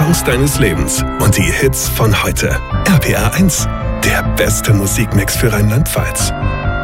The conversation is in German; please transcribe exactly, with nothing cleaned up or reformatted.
Songs deines Lebens und die Hits von heute. R P R eins, der beste Musikmix für Rheinland-Pfalz.